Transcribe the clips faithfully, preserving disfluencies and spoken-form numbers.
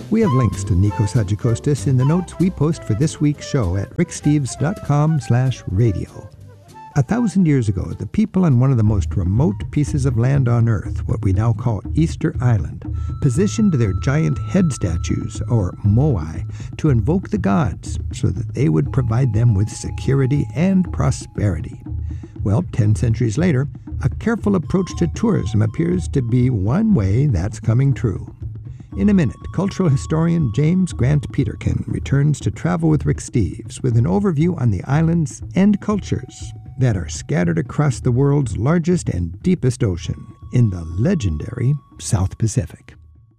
We have links to Nikos Hadjikostas in the notes we post for this week's show at ricksteves.com slash radio. A thousand years ago, the people on one of the most remote pieces of land on Earth, what we now call Easter Island, positioned their giant head statues, or moai, to invoke the gods so that they would provide them with security and prosperity. Well, ten centuries later, a careful approach to tourism appears to be one way that's coming true. In a minute, cultural historian James Grant Peterkin returns to Travel with Rick Steves with an overview on the islands and cultures that are scattered across the world's largest and deepest ocean in the legendary South Pacific.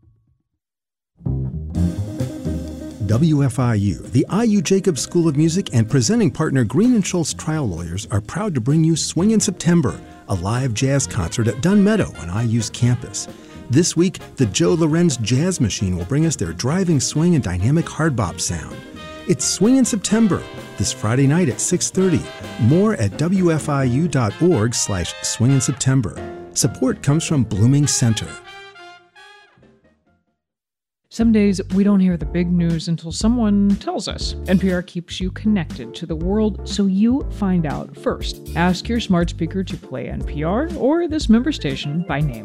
W F I U, the I U Jacobs School of Music, and presenting partner Green and Schultz Trial Lawyers are proud to bring you Swing in September, a live jazz concert at Dunn Meadow on I U's campus. This week, the Joe Lorenz Jazz Machine will bring us their driving swing and dynamic hard bop sound. It's Swing in September, this Friday night at six thirty. More at wfiu.org slash swing in September. Support comes from Blooming Center. Some days we don't hear the big news until someone tells us. N P R keeps you connected to the world so you find out first. Ask your smart speaker to play N P R or this member station by name.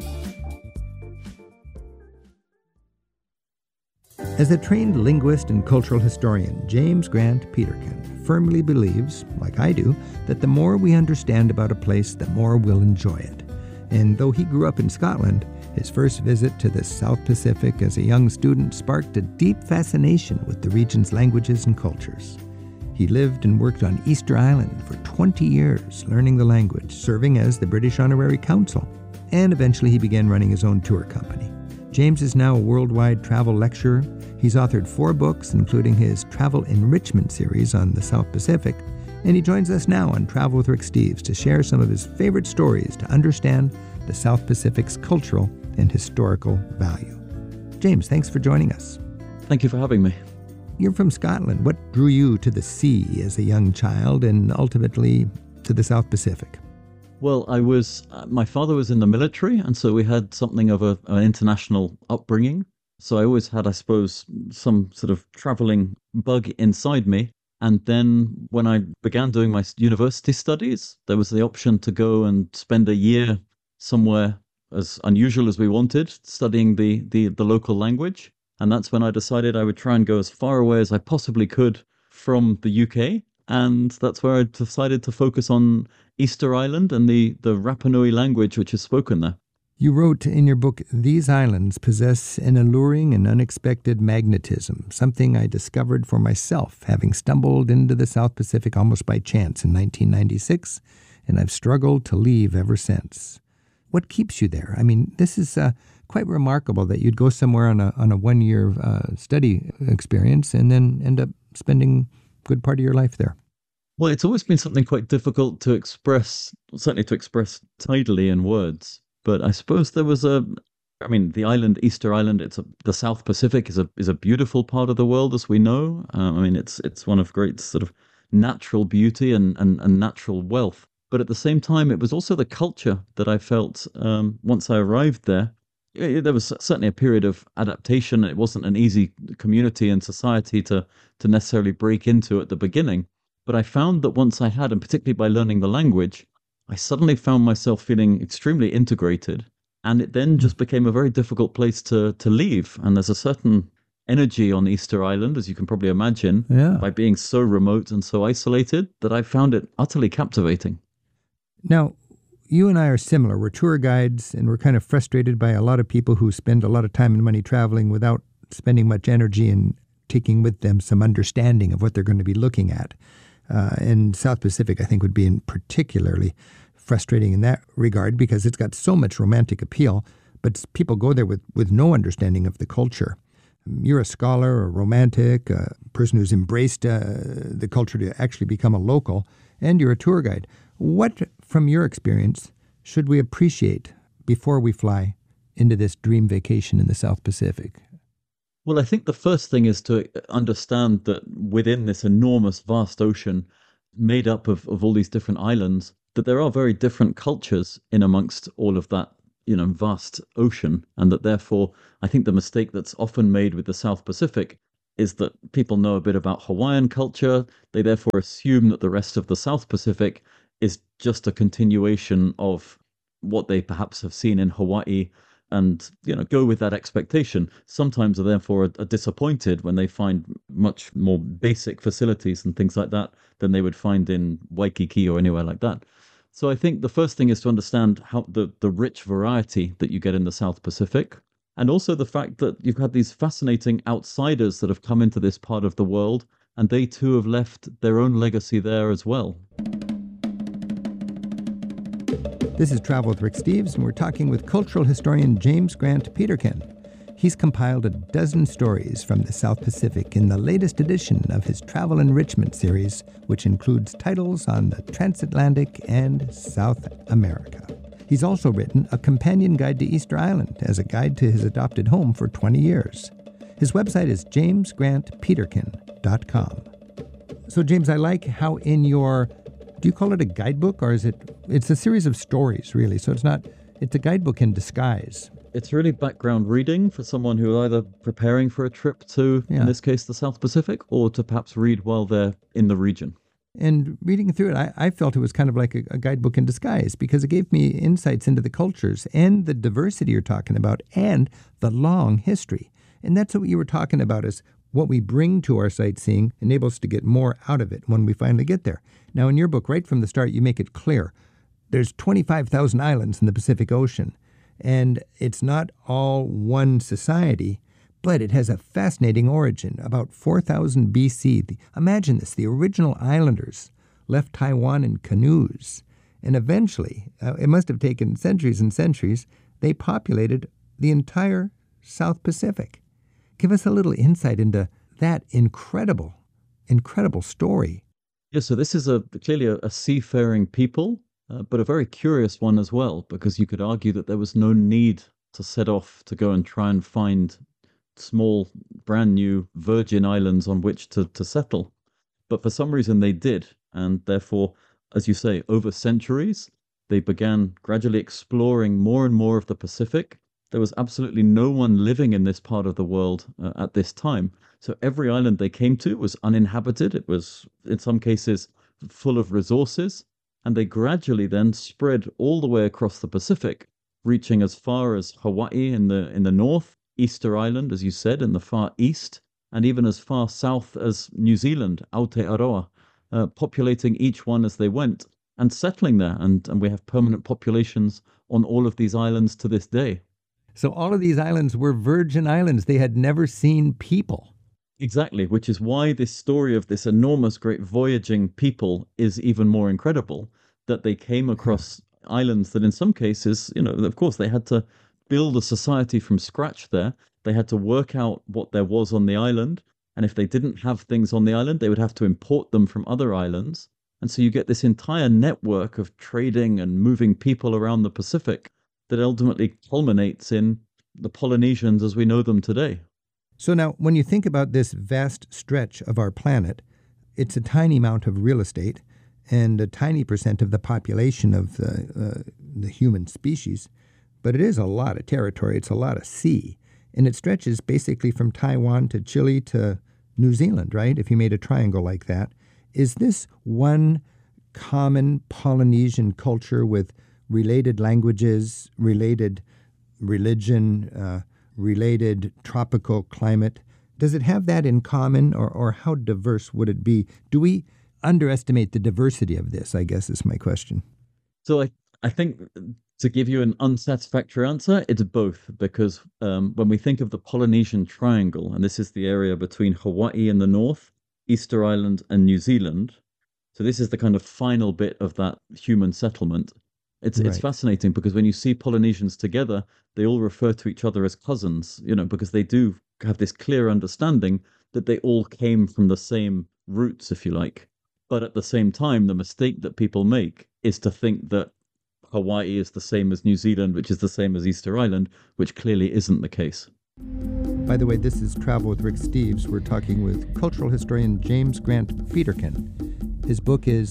As a trained linguist and cultural historian, James Grant Peterkin firmly believes, like I do, that the more we understand about a place, the more we'll enjoy it. And though he grew up in Scotland, his first visit to the South Pacific as a young student sparked a deep fascination with the region's languages and cultures. He lived and worked on Easter Island for twenty years, learning the language, serving as the British Honorary Consul, and eventually he began running his own tour company. James is now a worldwide travel lecturer. He's authored four books, including his Travel Enrichment series on the South Pacific, and he joins us now on Travel with Rick Steves to share some of his favorite stories to understand the South Pacific's cultural and historical value. James, thanks for joining us. Thank you for having me. You're from Scotland. What drew you to the sea as a young child and ultimately to the South Pacific? Well, I was, uh, my father was in the military, and so we had something of a, an international upbringing. So I always had, I suppose, some sort of traveling bug inside me. And then when I began doing my university studies, there was the option to go and spend a year somewhere as unusual as we wanted, studying the, the, the local language. And that's when I decided I would try and go as far away as I possibly could from the U K. And that's where I decided to focus on Easter Island and the, the Rapa Nui language, which is spoken there. You wrote in your book, "These islands possess an alluring and unexpected magnetism, something I discovered for myself, having stumbled into the South Pacific almost by chance in nineteen ninety-six, and I've struggled to leave ever since." What keeps you there? I mean, this is uh, quite remarkable that you'd go somewhere on a on a one-year uh, study experience and then end up spending a good part of your life there. Well, it's always been something quite difficult to express, certainly to express tidily in words. But I suppose there was a, I mean, the island, Easter Island, it's a, the South Pacific is a is a beautiful part of the world, as we know. Um, I mean, it's it's one of great sort of natural beauty and, and, and natural wealth. But at the same time, it was also the culture that I felt um, once I arrived there. There was certainly a period of adaptation. It wasn't an easy community and society to to necessarily break into at the beginning. But I found that once I had, and particularly by learning the language, I suddenly found myself feeling extremely integrated. And it then just became a very difficult place to to leave. And there's a certain energy on Easter Island, as you can probably imagine, yeah. by being so remote and so isolated, that I found it utterly captivating. Now, you and I are similar. We're tour guides, and we're kind of frustrated by a lot of people who spend a lot of time and money traveling without spending much energy and taking with them some understanding of what they're going to be looking at. Uh, and South Pacific, I think, would be in particularly frustrating in that regard because it's got so much romantic appeal, but people go there with, with no understanding of the culture. You're a scholar, a romantic, a person who's embraced uh, the culture to actually become a local, and you're a tour guide. What, from your experience, should we appreciate before we fly into this dream vacation in the South Pacific? Well, I think the first thing is to understand that within this enormous, vast ocean made up of, of all these different islands, that there are very different cultures in amongst all of that you know, vast ocean, and that therefore I think the mistake that's often made with the South Pacific is that people know a bit about Hawaiian culture. They therefore assume that the rest of the South Pacific is just a continuation of what they perhaps have seen in Hawaii, and you know, go with that expectation. Sometimes are therefore are disappointed when they find much more basic facilities and things like that than they would find in Waikiki or anywhere like that. So I think the first thing is to understand how the, the rich variety that you get in the South Pacific, and also the fact that you've had these fascinating outsiders that have come into this part of the world, and they too have left their own legacy there as well. This is Travel with Rick Steves, and we're talking with cultural historian James Grant Peterkin. He's compiled a dozen stories from the South Pacific in the latest edition of his Travel Enrichment series, which includes titles on the transatlantic and South America. He's also written a companion guide to Easter Island as a guide to his adopted home for twenty years. His website is james grant peterkin dot com. So, James, I like how in your, do you call it a guidebook, or is it, it's a series of stories, really, so it's not, it's a guidebook in disguise. It's really background reading for someone who is either preparing for a trip to, yeah. in this case, the South Pacific, or to perhaps read while they're in the region. And reading through it, I, I felt it was kind of like a, a guidebook in disguise, because it gave me insights into the cultures and the diversity you're talking about and the long history. And that's what you were talking about, is what we bring to our sightseeing enables us to get more out of it when we finally get there. Now, in your book, right from the start, you make it clear there's twenty-five thousand islands in the Pacific Ocean. And it's not all one society, but it has a fascinating origin. About four thousand B C, the, imagine this, the original islanders left Taiwan in canoes. And eventually, uh, it must have taken centuries and centuries, they populated the entire South Pacific. Give us a little insight into that incredible, incredible story. Yeah, so this is a clearly a, a seafaring people. Uh, but a very curious one as well, because you could argue that there was no need to set off to go and try and find small, brand new virgin islands on which to, to settle. But for some reason they did. And therefore, as you say, over centuries, they began gradually exploring more and more of the Pacific. There was absolutely no one living in this part of the world uh, at this time. So every island they came to was uninhabited. It was, in some cases, full of resources. And they gradually then spread all the way across the Pacific, reaching as far as Hawaii in the in the north, Easter Island, as you said, in the far east, and even as far south as New Zealand, Aotearoa, uh, populating each one as they went and settling there. And, and we have permanent populations on all of these islands to this day. So all of these islands were virgin islands. They had never seen people. Exactly, which is why this story of this enormous, great voyaging people is even more incredible, that they came across islands that in some cases, you know, of course, they had to build a society from scratch there. They had to work out what there was on the island. And if they didn't have things on the island, they would have to import them from other islands. And so you get this entire network of trading and moving people around the Pacific that ultimately culminates in the Polynesians as we know them today. So now, when you think about this vast stretch of our planet, it's a tiny amount of real estate and a tiny percent of the population of the, uh, the human species, but it is a lot of territory. It's a lot of sea, and it stretches basically from Taiwan to Chile to New Zealand, right, if you made a triangle like that. Is this one common Polynesian culture with related languages, related religion, uh, related tropical climate? Does it have that in common, or, or how diverse would it be? Do we underestimate the diversity of this, I guess is my question. So I, I think to give you an unsatisfactory answer, it's both, because um, when we think of the Polynesian Triangle, and this is the area between Hawaii in the north, Easter Island, and New Zealand, so this is the kind of final bit of that human settlement. It's right. It's fascinating because when you see Polynesians together, they all refer to each other as cousins, you know, because they do have this clear understanding that they all came from the same roots, if you like. But at the same time, the mistake that people make is to think that Hawaii is the same as New Zealand, which is the same as Easter Island, which clearly isn't the case. By the way, this is Travel with Rick Steves. We're talking with cultural historian James Grant Peterkin. His book is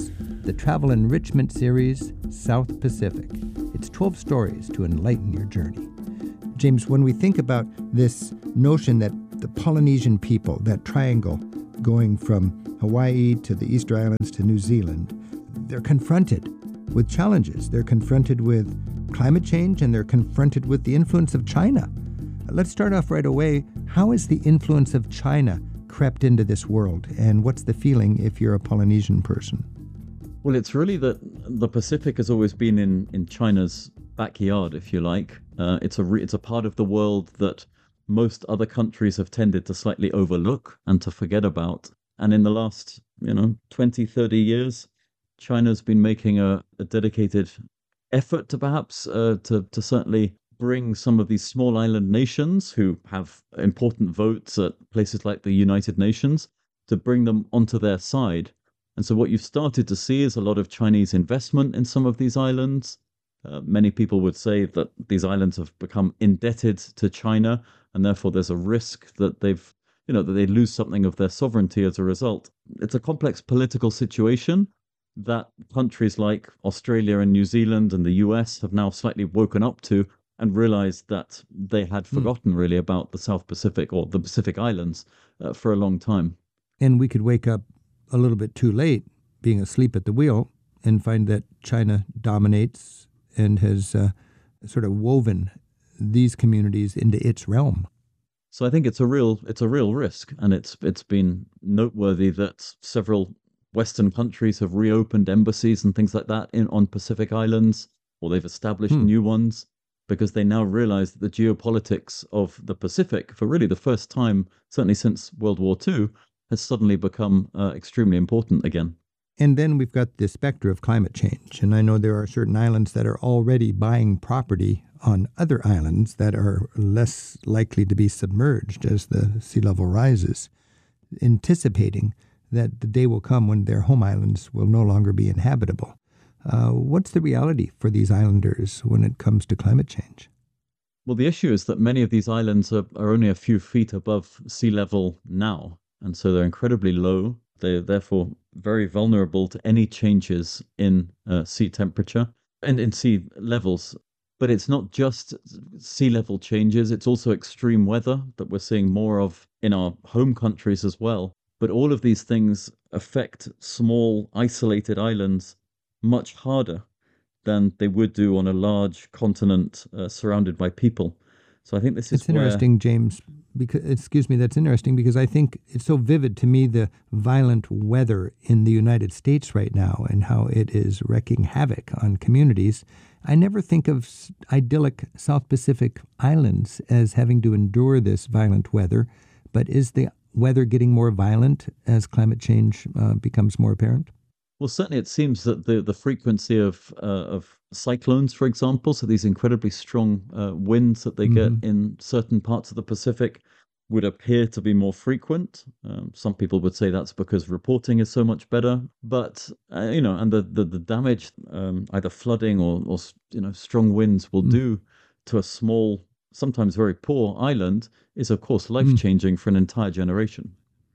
the travel enrichment series, South Pacific. It's twelve stories to enlighten your journey. James, when we think about this notion that the Polynesian people, that triangle going from Hawaii to the Easter Islands to New Zealand, they're confronted with challenges. They're confronted with climate change, and they're confronted with the influence of China. Let's start off right away. How has the influence of China crept into this world, and what's the feeling if you're a Polynesian person? Well, it's really that the Pacific has always been in, in China's backyard, if you like. Uh, it's a re- it's a part of the world that most other countries have tended to slightly overlook and to forget about. And in the last, you know, twenty, thirty years, China's been making a, a dedicated effort to perhaps uh, to, to certainly bring some of these small island nations who have important votes at places like the United Nations, to bring them onto their side. And so what you've started to see is a lot of Chinese investment in some of these islands. Uh, many people would say that these islands have become indebted to China, and therefore there's a risk that they've, you know, that they lose something of their sovereignty as a result. It's a complex political situation that countries like Australia and New Zealand and the U S have now slightly woken up to and realized that they had forgotten mm. really about the South Pacific or the Pacific Islands uh, for a long time. And we could wake up a little bit too late, being asleep at the wheel, and find that China dominates and has uh, sort of woven these communities into its realm. So I think it's a real it's a real risk, and it's it's been noteworthy that several Western countries have reopened embassies and things like that in on Pacific Islands, or they've established hmm. new ones, because they now realize that the geopolitics of the Pacific, for really the first time, certainly since World War Two, has suddenly become uh, extremely important again. And then we've got the specter of climate change. And I know there are certain islands that are already buying property on other islands that are less likely to be submerged as the sea level rises, anticipating that the day will come when their home islands will no longer be inhabitable. Uh, what's the reality for these islanders when it comes to climate change? Well, the issue is that many of these islands are, are only a few feet above sea level now, and so they're incredibly low. They're therefore very vulnerable to any changes in uh, sea temperature and in sea levels. But it's not just sea level changes, it's also extreme weather that we're seeing more of in our home countries as well. But all of these things affect small, isolated islands much harder than they would do on a large continent uh, surrounded by people. So I think this is It's interesting, where... James, because, excuse me, that's interesting because I think it's so vivid to me, the violent weather in the United States right now and how it is wreaking havoc on communities. I never think of idyllic South Pacific islands as having to endure this violent weather, but is the weather getting more violent as climate change uh, becomes more apparent? Well, certainly it seems that the, the frequency of uh, of cyclones, for example, so these incredibly strong uh, winds that they mm-hmm. get in certain parts of the Pacific, would appear to be more frequent. Um, some people would say that's because reporting is so much better. But, uh, you know, and the, the, the damage, um, either flooding or, or, you know, strong winds will mm. do to a small, sometimes very poor island is, of course, life-changing mm. for an entire generation.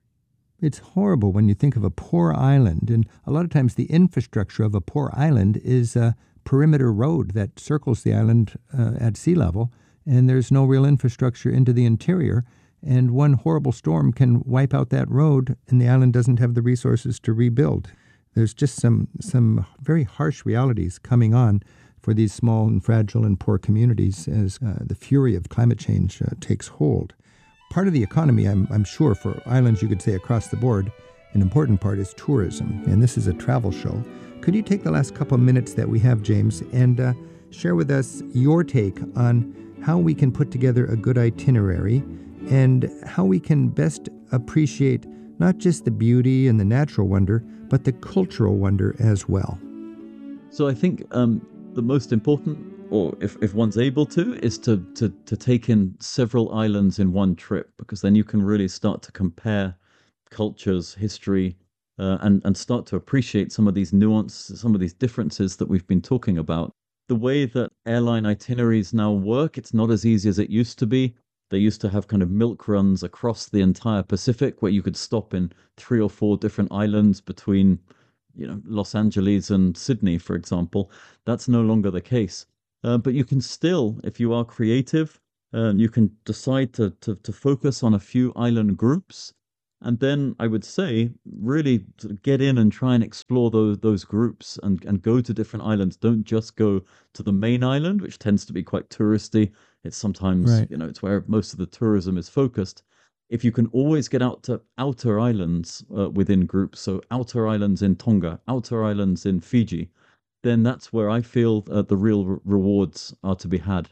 It's horrible when you think of a poor island, and a lot of times the infrastructure of a poor island is a perimeter road that circles the island uh, at sea level, and there's no real infrastructure into the interior, and one horrible storm can wipe out that road, and the island doesn't have the resources to rebuild. There's just some some very harsh realities coming on for these small and fragile and poor communities as uh, the fury of climate change uh, takes hold. Part of the economy, I'm, I'm sure, for islands, you could say across the board, an important part is tourism, and this is a travel show. Could you take the last couple of minutes that we have, James, and uh, share with us your take on how we can put together a good itinerary and how we can best appreciate not just the beauty and the natural wonder, but the cultural wonder as well? So I think um, the most important, or if, if one's able to, is to, to, to take in several islands in one trip, because then you can really start to compare cultures, history, uh, and, and start to appreciate some of these nuances, some of these differences that we've been talking about. The way that airline itineraries now work, it's not as easy as it used to be. They used to have kind of milk runs across the entire Pacific where you could stop in three or four different islands between, you know, Los Angeles and Sydney, for example. That's no longer the case. Uh, but you can still, if you are creative, uh, you can decide to, to to focus on a few island groups, and then I would say really sort of get in and try and explore those those groups and and go to different islands. Don't just go to the main island, which tends to be quite touristy. It's sometimes, Right. you know, it's where most of the tourism is focused. If you can always get out to outer islands uh, within groups, so outer islands in Tonga, outer islands in Fiji, then that's where I feel uh, the real re- rewards are to be had.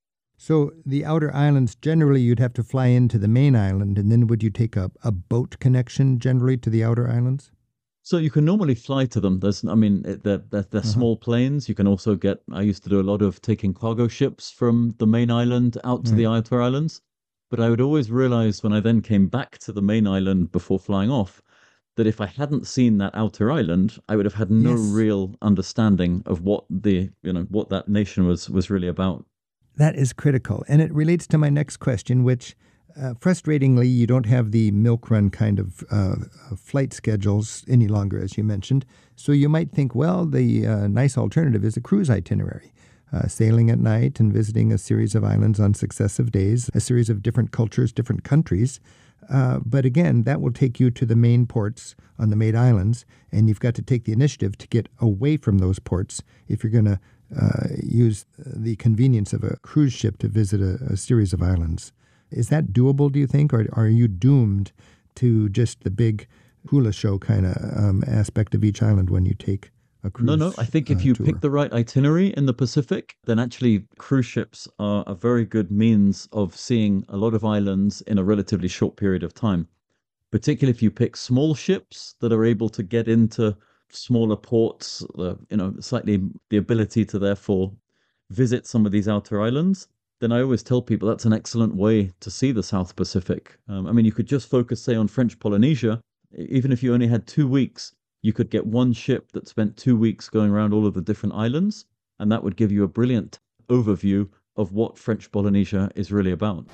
So the outer islands, generally you'd have to fly into the main island, and then would you take a, a boat connection generally to the outer islands? So you can normally fly to them. There's, I mean, it- they're, they're, they're Uh-huh. small planes. You can also get, I used to do a lot of taking cargo ships from the main island out to the Right. outer islands. But I would always realize when I then came back to the main island before flying off, that if I hadn't seen that outer island, I would have had no Yes. real understanding of what the, you know, what that nation was was really about. That is critical. And it relates to my next question, which uh, frustratingly, you don't have the milk run kind of uh, uh, flight schedules any longer, as you mentioned. So you might think, well, the uh, nice alternative is a cruise itinerary. Uh, sailing at night and visiting a series of islands on successive days, a series of different cultures, different countries. Uh, but again, that will take you to the main ports on the main islands, and you've got to take the initiative to get away from those ports if you're going to uh, use the convenience of a cruise ship to visit a, a series of islands. Is that doable, do you think, or are you doomed to just the big hula show kind of um, aspect of each island when you take a cruise? No, no. I think if uh, you tour? pick the right itinerary in the Pacific, then actually cruise ships are a very good means of seeing a lot of islands in a relatively short period of time. Particularly if you pick small ships that are able to get into smaller ports, uh, you know, slightly the ability to therefore visit some of these outer islands, then I always tell people that's an excellent way to see the South Pacific. Um, I mean, you could just focus, say, on French Polynesia. E- Even if you only had two weeks, you could get one ship that spent two weeks going around all of the different islands, and that would give you a brilliant overview of what French Polynesia is really about.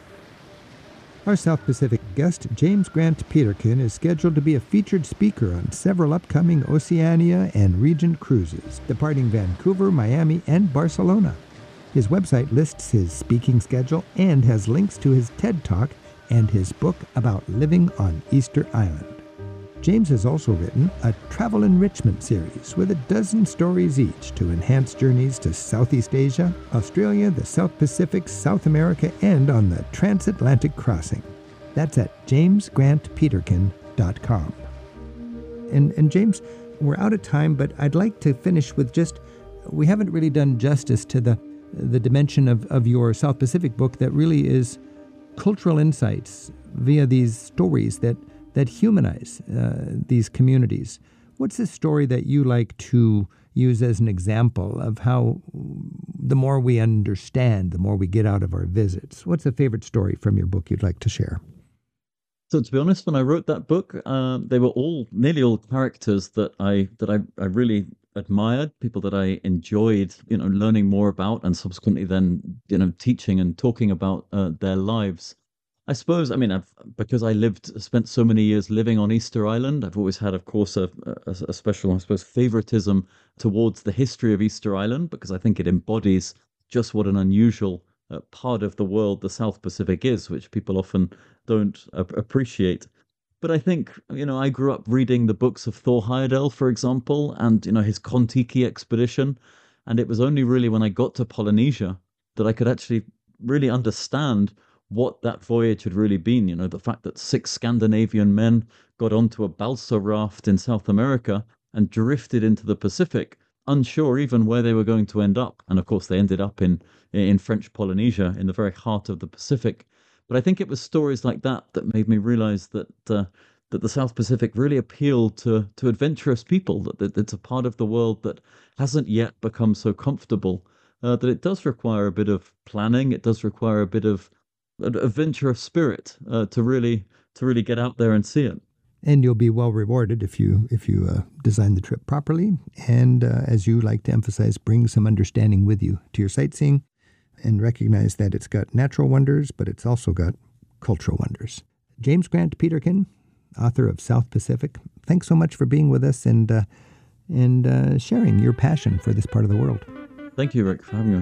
Our South Pacific guest, James Grant Peterkin, is scheduled to be a featured speaker on several upcoming Oceania and Regent cruises, departing Vancouver, Miami, and Barcelona. His website lists his speaking schedule and has links to his TED Talk and his book about living on Easter Island. James has also written a travel enrichment series with a dozen stories each to enhance journeys to Southeast Asia, Australia, the South Pacific, South America, and on the transatlantic crossing. That's at james grant peterkin dot com. And, and James, we're out of time, but I'd like to finish with just, we haven't really done justice to the, the dimension of, of your South Pacific book that really is cultural insights via these stories that that humanize uh, these communities. What's the story that you like to use as an example of how the more we understand, the more we get out of our visits? What's a favorite story from your book you'd like to share? So to be honest, when I wrote that book, uh, they were all nearly all characters that I that I, I really admired, people that I enjoyed, you know, learning more about, and subsequently then, you know, teaching and talking about uh, their lives. I suppose, I mean, I've, because I lived, spent so many years living on Easter Island, I've always had, of course, a, a, a special, I suppose, favoritism towards the history of Easter Island, because I think it embodies just what an unusual uh, part of the world the South Pacific is, which people often don't uh, appreciate. But I think, you know, I grew up reading the books of Thor Heyerdahl, for example, and, you know, his Kon-Tiki expedition. And it was only really when I got to Polynesia that I could actually really understand what that voyage had really been. You know, the fact that six Scandinavian men got onto a balsa raft in South America and drifted into the Pacific, unsure even where they were going to end up. And of course, they ended up in in French Polynesia, in the very heart of the Pacific. But I think it was stories like that that made me realize that uh, that the South Pacific really appealed to to adventurous people. That, that it's a part of the world that hasn't yet become so comfortable. Uh, that it does require a bit of planning. It does require a bit of an adventurous spirit uh, to really to really get out there and see it. And you'll be well rewarded if you if you uh, design the trip properly. And uh, as you like to emphasize, bring some understanding with you to your sightseeing, and recognize that it's got natural wonders, but it's also got cultural wonders. James Grant Peterkin, author of South Pacific, thanks so much for being with us, and uh, and uh, sharing your passion for this part of the world. Thank you, Rick, for having me.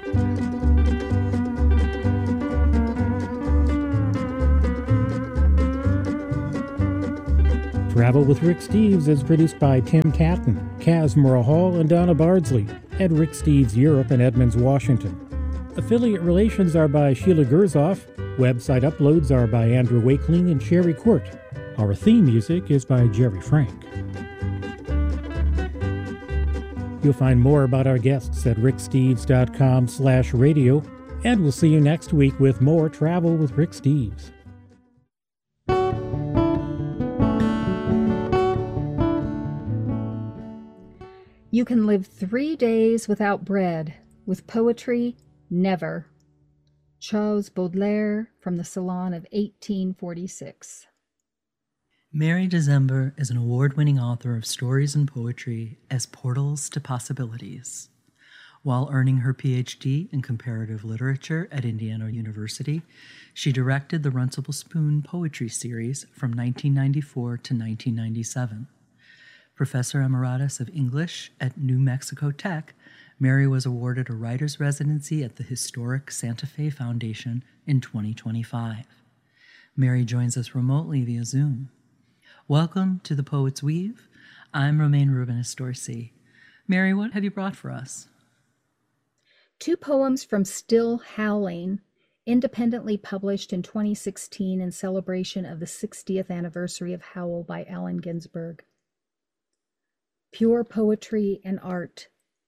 Travel with Rick Steves is produced by Tim Catton, Kaz Murrah Hall, and Donna Bardsley at Rick Steves Europe in Edmonds, Washington. Affiliate relations are by Sheila Gerzoff. Website uploads are by Andrew Wakeling and Sherry Court. Our theme music is by Jerry Frank. You'll find more about our guests at ricksteves.com slash radio, and we'll see you next week with more Travel with Rick Steves. You can live three days without bread. With poetry, never. Charles Baudelaire from the Salon of eighteen forty-six. Mary December is an award-winning author of stories and poetry as portals to possibilities. While earning her P H D in comparative literature at Indiana University, she directed the Runcible Spoon Poetry Series from nineteen ninety-four to nineteen ninety-seven. Professor Emeritus of English at New Mexico Tech, Mary was awarded a writer's residency at the historic Santa Fe Foundation in twenty twenty-five. Mary joins us remotely via Zoom. Welcome to The Poet's Weave. I'm Romaine Rubinis-Dorsey. Mary, what have you brought for us? Two poems from Still Howling, independently published in twenty sixteen in celebration of the sixtieth anniversary of Howl by Allen Ginsberg. Pure poetry and art.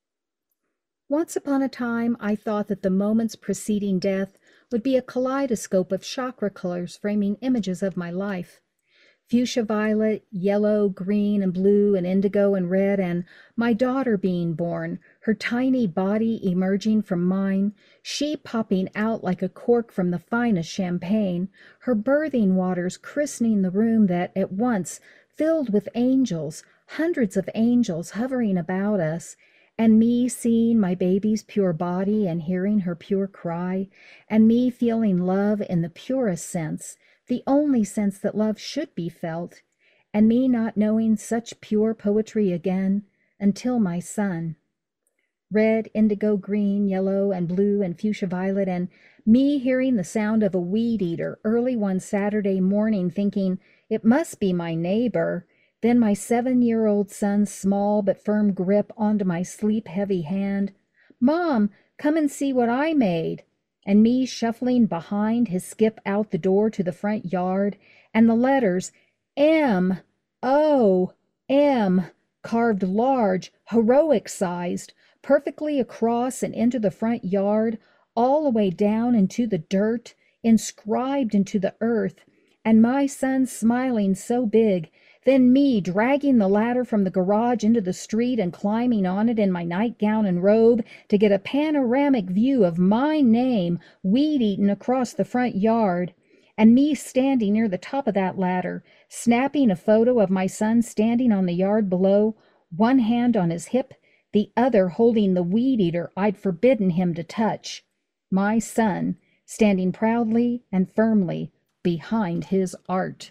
Once upon a time, I thought that the moments preceding death would be a kaleidoscope of chakra colors framing images of my life. Fuchsia violet, yellow, green, and blue, and indigo and red, and my daughter being born, her tiny body emerging from mine, she popping out like a cork from the finest champagne, her birthing waters christening the room that at once filled with angels, hundreds of angels hovering about us, and me seeing my baby's pure body and hearing her pure cry, and me feeling love in the purest sense, the only sense that love should be felt, and me not knowing such pure poetry again until my son. Red, indigo, green, yellow, and blue, and fuchsia violet, and me hearing the sound of a weed eater early one Saturday morning thinking, it must be my neighbor. Then my seven-year-old son's small but firm grip onto my sleep-heavy hand. Mom, come and see what I made. And me shuffling behind his skip out the door to the front yard, and the letters M, O, M, carved large, heroic-sized, perfectly across and into the front yard, all the way down into the dirt, inscribed into the earth, and my son smiling so big, then me dragging the ladder from the garage into the street and climbing on it in my nightgown and robe to get a panoramic view of my name weed-eaten across the front yard, and me standing near the top of that ladder, snapping a photo of my son standing on the yard below, one hand on his hip, the other holding the weed-eater I'd forbidden him to touch. My son, standing proudly and firmly behind his art.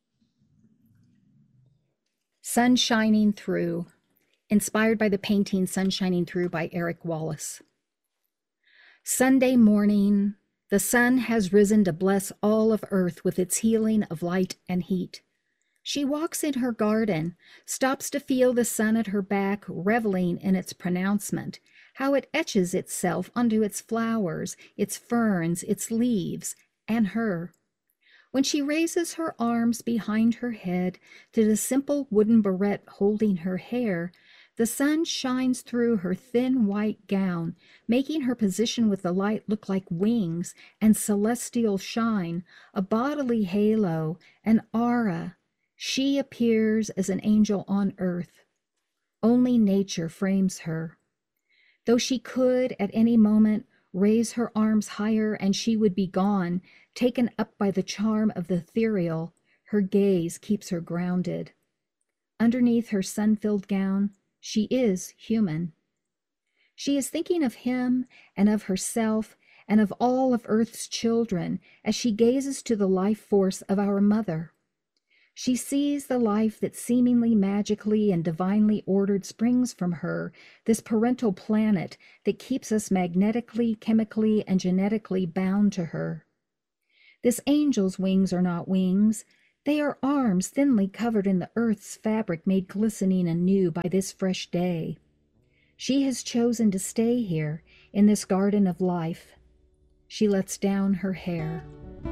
Sun Shining Through, inspired by the painting Sun Shining Through by Eric Wallace. Sunday morning, the sun has risen to bless all of earth with its healing of light and heat. She walks in her garden, stops to feel the sun at her back, reveling in its pronouncement, how it etches itself onto its flowers, its ferns, its leaves, and her. When she raises her arms behind her head to the simple wooden barrette holding her hair, the sun shines through her thin white gown, making her position with the light look like wings and celestial shine, a bodily halo, an aura. She appears as an angel on earth. Only nature frames her. Though she could, at any moment, raise her arms higher and she would be gone, taken up by the charm of the ethereal, her gaze keeps her grounded. Underneath her sun-filled gown, she is human. She is thinking of him and of herself and of all of Earth's children as she gazes to the life force of our mother. She sees the life that seemingly magically and divinely ordered springs from her, this parental planet that keeps us magnetically, chemically, and genetically bound to her. This angel's wings are not wings. They are arms thinly covered in the earth's fabric made glistening anew by this fresh day. She has chosen to stay here in this garden of life. She lets down her hair.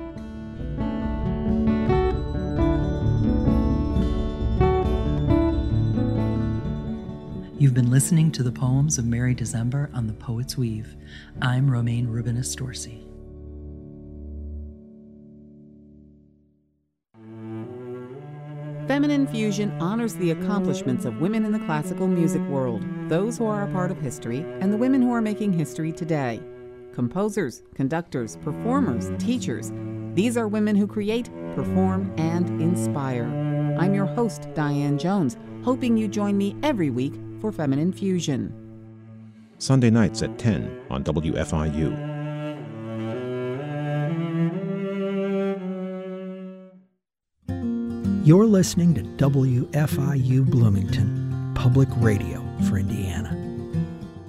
You've been listening to the poems of Mary December on The Poet's Weave. I'm Romaine Rubinis Dorsey. Feminine Fusion honors the accomplishments of women in the classical music world, those who are a part of history, and the women who are making history today. Composers, conductors, performers, teachers. These are women who create, perform, and inspire. I'm your host, Diane Jones, hoping you join me every week for Feminine Fusion. Sunday nights at ten on W F I U. You're listening to W F I U Bloomington, public radio for Indiana.